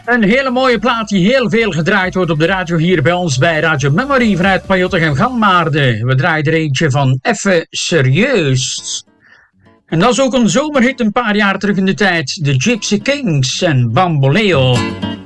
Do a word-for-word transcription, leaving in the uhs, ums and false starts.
Een hele mooie plaat die heel veel gedraaid wordt op de radio hier bij ons bij Radio Memory vanuit Pajottegem Galmaarden. We draaien er eentje van Effe Serieus. En dat is ook een zomerhit een paar jaar terug in de tijd. De Gypsy Kings en Bamboleo.